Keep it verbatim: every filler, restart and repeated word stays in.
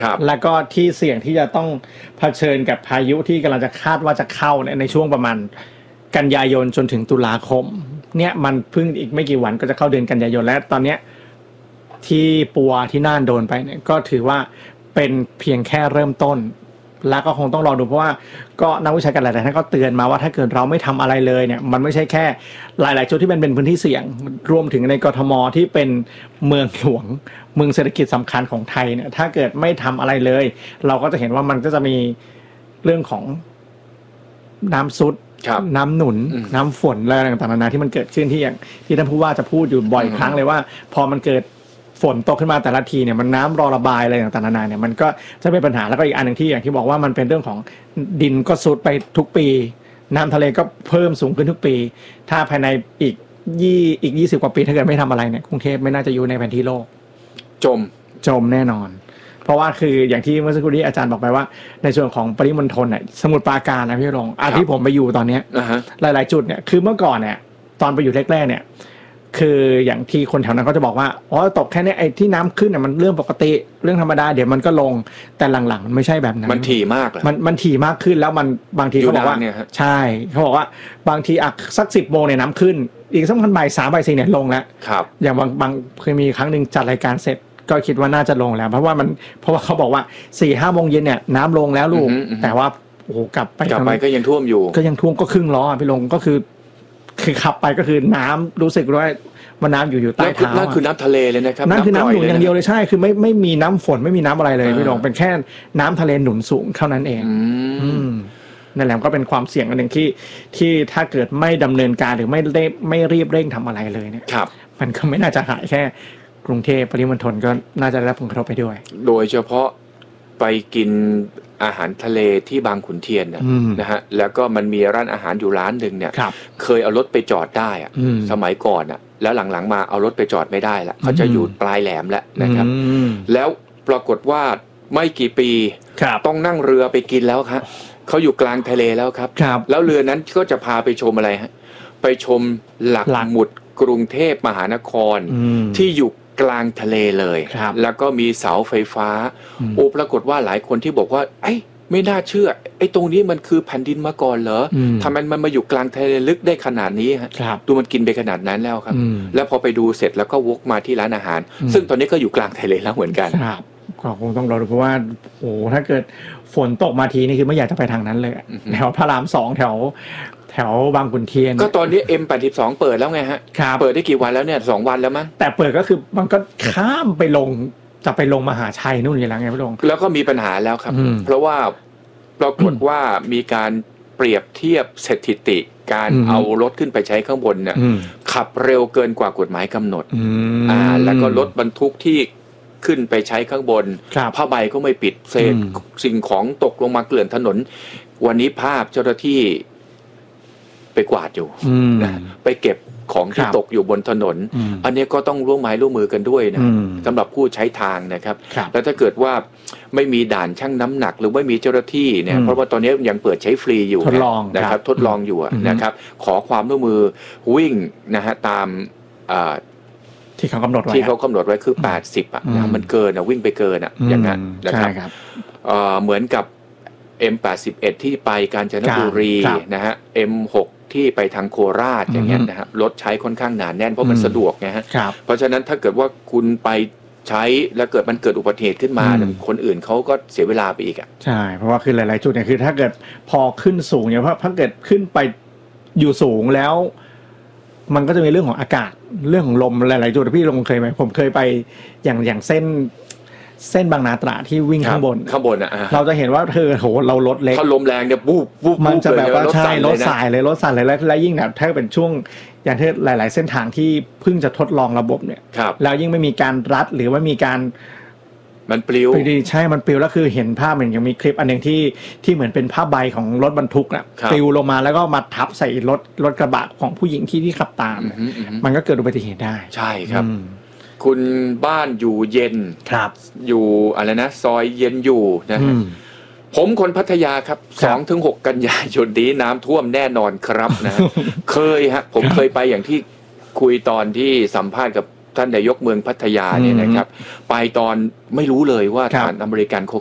แล้วก็ที่เสี่ยงที่จะต้องเผชิญกับพายุที่กำลังจะคาดว่าจะเข้าเนี่ยในช่วงประมาณกันยายนจนถึงตุลาคมเนี่ยมันเพิ่งอีกไม่กี่วันก็จะเข้าเดือนกันยายนแล้วตอนเนี้ยที่ปัวที่น่านโดนไปเนี่ยก็ถือว่าเป็นเพียงแค่เริ่มต้นแล้วก็คงต้องรอดูเพราะว่าก็นักวิชาการหลายๆท่านก็เตือนมาว่าถ้าเกิดเราไม่ทำอะไรเลยเนี่ยมันไม่ใช่แค่หลายๆจุดที่เป็นเป็นพื้นที่เสี่ยงรวมถึงในกทมที่เป็นเมืองหลวงเมืองเศรษฐกิจสำคัญของไทยเนี่ยถ้าเกิดไม่ทำอะไรเลยเราก็จะเห็นว่ามันก็จะมีเรื่องของน้ำซุดน้ำหนุนน้ำฝนอะไรต่างๆนานาที่มันเกิดขึ้นที่อย่างที่ท่านผู้ว่าจะพูดอยู่บ่อยครั้งเลยว่าพอมันเกิดฝนตกขึ้นมาแต่ละทีเนี่ยมันน้ำรอระบายอะไรต่างๆนานาเนี่ยมันก็จะเป็นปัญหาแล้วก็อีกอันนึงที่อย่างที่บอกว่ามันเป็นเรื่องของดินก็ซุดไปทุกปีน้ำทะเลก็เพิ่มสูงขึ้นทุกปีถ้าภายในอีกยี่อีกยี่สิบกว่าปีถ้าเกิดไม่ทำอะไรเนี่ยกรุงเทพไม่น่าจะอยู่ในแผนที่โลกจมจมแน่นอนเพราะว่าคืออย่างที่เมื่อสักครู่นี้อาจารย์บอกไปว่าในส่วนของปริมณฑลเนี่ยสมุทรปราการนะพี่รงอาที่ผมไปอยู่ตอนนี้ uh-huh. หลายๆจุดเนี่ยคือเมื่อก่อนเนี่ยตอนไปอยู่แรกๆเนี่ยคืออย่างที่คนแถวนั้นเขาจะบอกว่าอ๋อตกแค่นี้ไอ้ที่น้ำขึ้นเนี่ยมันเรื่องปกติเรื่องธรรมดาเดี๋ยวมันก็ลงแต่หลังๆมันไม่ใช่แบบนั้นมันถี่มากเลยมันมันถี่มากขึ้นแล้วมันบางทีเขาบอกว่าใช่เขาบอกว่าบางทีอ่ะสักสิบโมงเนี่ยน้ำขึ้นอีกสักพันบ่ายสามบ่ายสี่เนี่ยลงแล้วอย่างบางบางเคยมีครั้งนึงจัดรายการเสร็จก็คิดว่าน่าจะลงแล้วเพราะว่ามันเพราะว่าเขาบอกว่า สี่ห้า โมงเย็นเนี่ยน้ำลงแล้วลูกแต่ว่าโอ้โหกลับไปกลับไปก็ยังท่วมอยู่ก็ยังท่วมก็ครึ่งล้อพี่ลงก็คือคือขับไปก็คือน้ำรู้สึกว่ามันน้ำอยู่อยู่ใต้เท้านั่นคือน้ำทะเลเลยนะครับนั่นคือน้ำหนุนอย่างเดียวเลยใช่คือไม่ไม่มีน้ำฝนไม่มีน้ำอะไรเลยพี่ลงเป็นแค่น้ำทะเลหนุนสูงเท่านั้นเองนั่นแหละก็เป็นความเสี่ยงอันหนึ่งที่ที่ถ้าเกิดไม่ดำเนินการหรือไม่ได้ไม่รีบเร่งทำอะไรเลยเนี่ยมันก็ไม่น่าจะหายแค่กรุงเทพปริมณฑลก็น่าจะได้รับผลกระทบไปด้วยโดยเฉพาะไปกินอาหารทะเลที่บางขุนเทียนนะนะฮะแล้วก็มันมีร้านอาหารอยู่ร้านหนึ่งเนี่ยเคยเอารถไปจอดได้อะสมัยก่อนอ่ะแล้วหลังๆมาเอารถไปจอดไม่ได้ละเขาจะอยู่ปลายแหลมแล้วนะครับแล้วปรากฏว่าไม่กี่ปีต้องนั่งเรือไปกินแล้วครับเขาอยู่กลางทะเลแล้วครับแล้วเรือนั้นก็จะพาไปชมอะไรฮะไปชมหลักหมุดกรุงเทพมหานครที่อยู่กลางทะเลเลยแล้วก็มีเสาไฟฟ้าโอ้ปรากฏว่าหลายคนที่บอกว่าไอ้ไม่น่าเชื่อไอ้ตรงนี้มันคือแผ่นดินมาก่อนเหรอทำไมมันมาอยู่กลางทะเลลึกได้ขนาดนี้ฮะดูมันกินไปขนาดนั้นแล้วครับแล้วพอไปดูเสร็จแล้วก็วกมาที่ร้านอาหารซึ่งตอนนี้ก็อยู่กลางทะเลแล้วเหมือนกันครับก็คงต้องรอดูเพราะว่าโอ้ถ้าเกิดฝนตกมาทีนี่คือไม่อยากจะไปทางนั้นเลยแถวพระรามสองแถวแถวบางขุนเทียนก็ตอนนี้ เอ็ม แปดสิบสอง เปิดแล้วไงฮะเปิดได้กี่วันแล้วเนี่ยสองวันแล้วมั้งแต่เปิดก็คือมันก็ข้ามไปลงจะไปลงมหาชัยนู่นนี่แล้วไงพี่ลงแล้วก็มีปัญหาแล้วครับเพราะว่าปรากฏว่ามีการเปรียบเทียบสถิติการเอารถขึ้นไปใช้ข้างบนเนี่ยขับเร็วเกินกว่ากฎหมายกำหนดอ่าแล้วก็รถบรรทุกที่ขึ้นไปใช้ข้างบนผ้าใบก็ไม่ปิดเศษสิ่งของตกลงมาเกลื่อนถนนวันนี้ภาพเจ้าหน้าที่ไปกวาดอยู่นะไปเก็บของที่ตกอยู่บนถนนอันนี้ก็ต้องร่วมไม้ร่วมมือกันด้วยนะสำหรับผู้ใช้ทางนะครับแล้วถ้าเกิดว่าไม่มีด่านชั่งน้ำหนักหรือไม่มีเจ้าหน้าที่เนี่ยเพราะว่าตอนนี้ยังเปิดใช้ฟรีอยู่นะครับทดลองอยู่นะครับขอความร่วมมือวิ่งนะฮะตามที่เขากำหนดไว้ที่เขากำหนดไว้คือแปดสิบอ่ะนะมันเกินอ่ะวิ่งไปเกินอ่ะอย่างนั้นนะครับเหมือนกับ เอ็ม แปดสิบเอ็ด ที่ไปกาญจนบุรีนะฮะ เอ็ม หก ที่ไปทางโคราชอย่างเงี้ยนะฮะรถใช้ค่อนข้างหนาแน่นเพราะมันสะดวกไงฮะเพราะฉะนั้นถ้าเกิดว่าคุณไปใช้แล้วเกิดมันเกิดอุบัติเหตุขึ้นมาคนอื่นเขาก็เสียเวลาไปอีกอ่ะใช่เพราะว่าคือหลายๆจุดเนี่ยคือถ้าเกิดพอขึ้นสูงเนี่ยเพราะถ้าเกิดขึ้นไปอยู่สูงแล้วมันก็จะมีเรื่องของอากาศเรื่องของลมหลายๆจุดพี่ลงเคยไหมผมเคยไปอย่างอย่างเส้นเส้นบางนาตราที่วิ่งข้างบนข้างบนอ่ะเราจะเห็นว่าเธอโหเรารถเล็กถ้าลมแรงเนี่ยปุ๊บปุ๊บมันจะแบบว่าใช่รถสายเลยรถสั่นเลยแล้วยิ่งแบบถ้าเป็นช่วงอย่างที่หลายๆเส้นทางที่เพิ่งจะทดลองระบบเนี่ยแล้วยิ่งไม่มีการรัดหรือว่ามีการมันปลิวใช่มันปลิวแล้วคือเห็นภาพเหมือนยังมีคลิปอันนึงที่ที่เหมือนเป็นผ้าใบของรถบรรทุกน่ะปลิวลงมาแล้วก็มาทับใส่รถรถกระบะของผู้หญิงที่ที่ขับตามมันก็เกิดอุบัติเหตุได้ใช่ครับคุณบ้านอยู่เย็นครับอยู่อะไรนะซอยเย็นอยู่นะฮะผมคนพัทยาครับ สองถึงหก กันยายนนี้น้ำท่วมแน่นอนครับนะเคยฮะผมเคยไปอย่างที่คุยตอนที่สัมภาษณ์กับท่านนายกเมืองพัทยาเนี่ยนะครับไปตอนไม่รู้เลยว่าทหารอเมริกันเขา